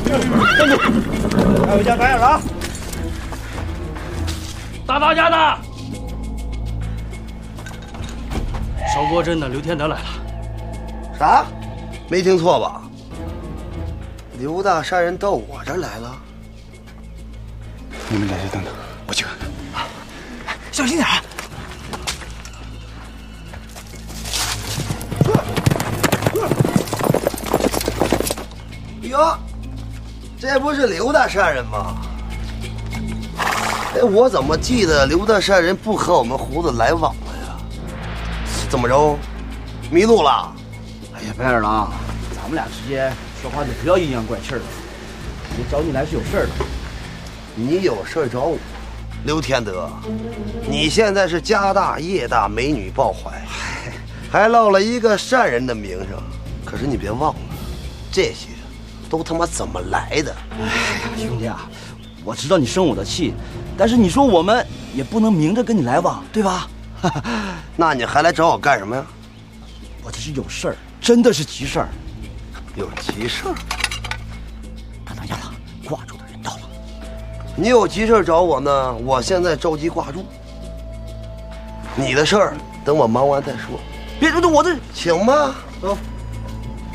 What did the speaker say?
站住！还有一家感染了啊！ 大家的，寿国镇的刘天德来了。 啥？没听错吧？刘大杀人到我这儿来了？ 你们在这等等，我去看看。 小心点！ 哟，这不是刘大杀人吗？哎，我怎么记得刘大杀人不和我们胡子来往了呀？怎么着？迷路了？ 哎呀，白二郎，咱们俩之间说话就不要阴阳怪气的。我找你来是有事儿的。 你有事儿找我？刘天德，你现在是家大业大，美女抱怀，还落了一个善人的名声。可是你别忘了，这些都他妈怎么来的？ 哎呀，兄弟啊，我知道你生我的气，但是你说我们也不能明着跟你来往，对吧？ 那你还来找我干什么呀？ 我这是有事儿，真的是急事儿。 有急事儿？ 他当家了，挂住的人到了。 你有急事找我呢？我现在着急挂住。你的事儿等我忙完再说。 别，我这请吧，走。